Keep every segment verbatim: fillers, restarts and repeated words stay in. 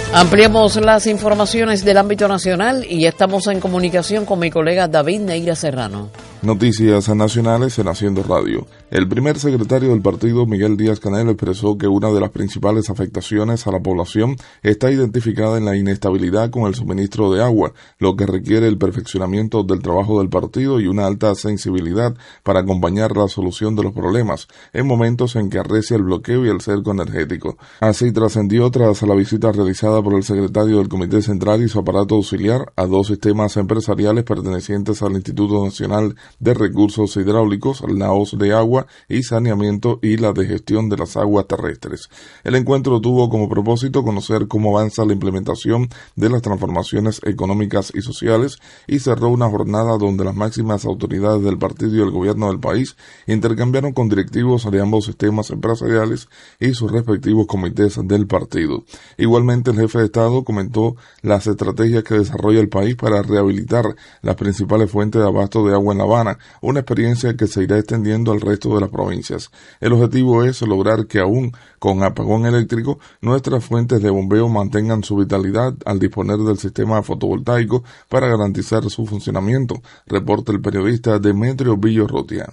Ampliamos las informaciones del ámbito nacional y ya estamos en comunicación con mi colega David Neira Serrano. Noticias nacionales en Haciendo Radio. El primer secretario del partido, Miguel Díaz-Canel, expresó que una de las principales afectaciones a la población está identificada en la inestabilidad con el suministro de agua, lo que requiere el perfeccionamiento del trabajo del partido y una alta sensibilidad para acompañar la solución de los problemas en momentos en que arrecia el bloqueo y el cerco energético. Así trascendió tras la visita realizada por el secretario del Comité Central y su aparato auxiliar a dos sistemas empresariales pertenecientes al Instituto Nacional de Recursos Hidráulicos, la O S de Agua y Saneamiento y la de Gestión de las Aguas Terrestres. El encuentro tuvo como propósito conocer cómo avanza la implementación de las transformaciones económicas y sociales y cerró una jornada donde las máximas autoridades del partido y el gobierno del país intercambiaron con directivos de ambos sistemas empresariales y sus respectivos comités del partido. Igualmente, el jefe de Estado comentó las estrategias que desarrolla el país para rehabilitar las principales fuentes de abasto de agua en La Habana, una experiencia que se irá extendiendo al resto de las provincias. El objetivo es lograr que aún con apagón eléctrico, nuestras fuentes de bombeo mantengan su vitalidad al disponer del sistema fotovoltaico para garantizar su funcionamiento, reporta el periodista Demetrio Villorrutia.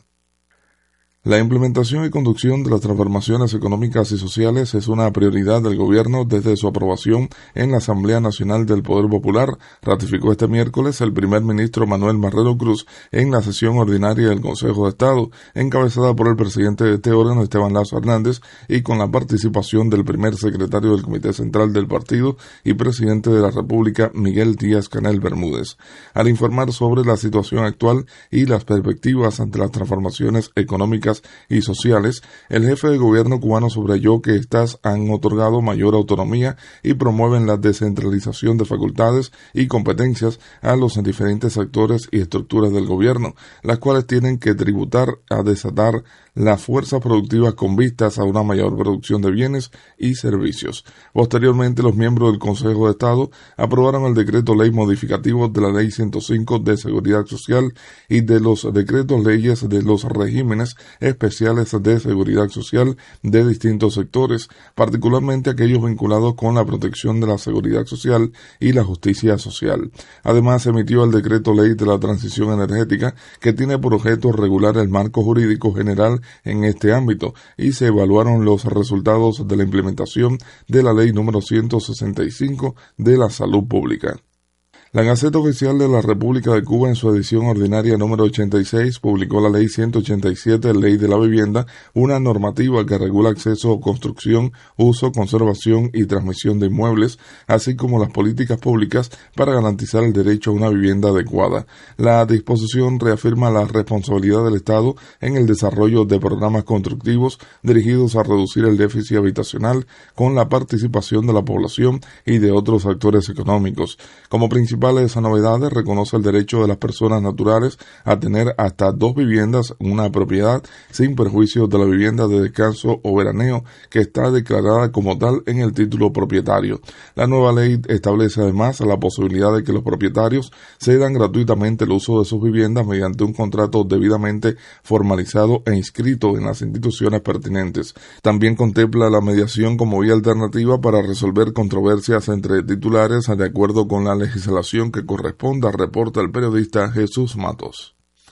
La implementación y conducción de las transformaciones económicas y sociales es una prioridad del gobierno desde su aprobación en la Asamblea Nacional del Poder Popular, ratificó este miércoles el primer ministro Manuel Marrero Cruz en la sesión ordinaria del Consejo de Estado, encabezada por el presidente de este órgano, Esteban Lazo Hernández, y con la participación del primer secretario del Comité Central del partido y presidente de la República, Miguel Díaz-Canel Bermúdez. Al informar sobre la situación actual y las perspectivas ante las transformaciones económicas y sociales, el jefe de gobierno cubano subrayó que éstas han otorgado mayor autonomía y promueven la descentralización de facultades y competencias a los diferentes actores y estructuras del gobierno, las cuales tienen que tributar a desatar las fuerzas productivas con vistas a una mayor producción de bienes y servicios. Posteriormente, los miembros del Consejo de Estado aprobaron el decreto ley modificativo de la Ley ciento cinco de Seguridad Social y de los decretos leyes de los regímenes especiales de seguridad social de distintos sectores, particularmente aquellos vinculados con la protección de la seguridad social y la justicia social. Además, emitió el decreto ley de la transición energética, que tiene por objeto regular el marco jurídico general en este ámbito, y se evaluaron los resultados de la implementación de la ley número ciento sesenta y cinco de la salud pública. La Gaceta Oficial de la República de Cuba, en su edición ordinaria número ochenta y seis, publicó la Ley ciento ochenta y siete, Ley de la Vivienda, una normativa que regula acceso, construcción, uso, conservación y transmisión de inmuebles, así como las políticas públicas para garantizar el derecho a una vivienda adecuada. La disposición reafirma la responsabilidad del Estado en el desarrollo de programas constructivos dirigidos a reducir el déficit habitacional con la participación de la población y de otros actores económicos. Como principal Principales novedades, reconoce el derecho de las personas naturales a tener hasta dos viviendas en una propiedad sin perjuicio de la vivienda de descanso o veraneo que está declarada como tal en el título propietario. La nueva ley establece además la posibilidad de que los propietarios cedan gratuitamente el uso de sus viviendas mediante un contrato debidamente formalizado e inscrito en las instituciones pertinentes. También contempla la mediación como vía alternativa para resolver controversias entre titulares de acuerdo con la legislación que corresponda, reporta el periodista Jesús Matos.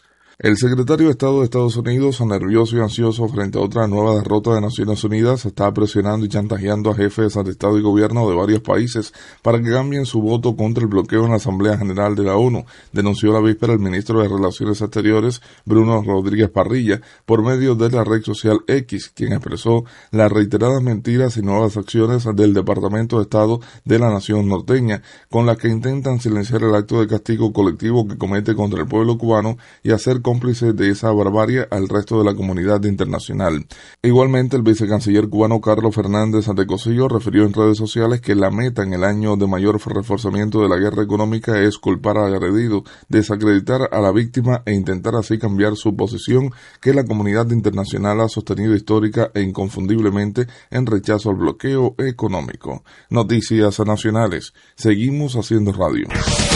El secretario de Estado de Estados Unidos, nervioso y ansioso frente a otra nueva derrota de Naciones Unidas, está presionando y chantajeando a jefes de Estado y Gobierno de varios países para que cambien su voto contra el bloqueo en la Asamblea General de la ONU, denunció la víspera el ministro de Relaciones Exteriores, Bruno Rodríguez Parrilla, por medio de la red social X, quien expresó las reiteradas mentiras y nuevas acciones del Departamento de Estado de la Nación norteña, con las que intentan silenciar el acto de castigo colectivo que comete contra el pueblo cubano y hacer cómplice de esa barbarie al resto de la comunidad internacional. Igualmente, el vicecanciller cubano Carlos Fernández Antecosillo refirió en redes sociales que la meta en el año de mayor reforzamiento de la guerra económica es culpar al agredido, desacreditar a la víctima e intentar así cambiar su posición que la comunidad internacional ha sostenido histórica e inconfundiblemente en rechazo al bloqueo económico. Noticias nacionales. Seguimos haciendo radio.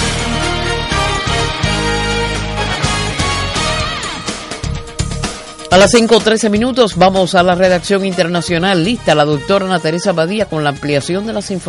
A las cinco trece minutos vamos a la redacción internacional. Lista la doctora Ana Teresa Badía con la ampliación de las informaciones.